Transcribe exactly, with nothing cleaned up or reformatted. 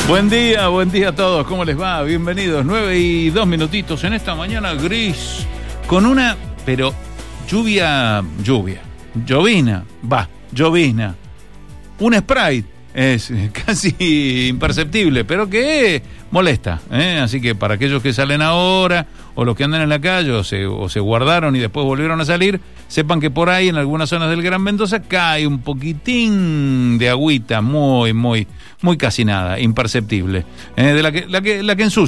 Buen día, buen día a todos, ¿cómo les va? Bienvenidos, nueve y dos minutitos en esta mañana gris, con una, pero lluvia, lluvia, llovina, va, llovina, un Sprite, es casi imperceptible, pero que molesta, ¿eh? Así que para aquellos que salen ahora, o los que andan en la calle, o se, o se guardaron y después volvieron a salir, sepan que por ahí en algunas zonas del Gran Mendoza cae un poquitín de agüita, muy, muy, muy casi nada, imperceptible, ¿eh? de la que, la que, la que ensucia.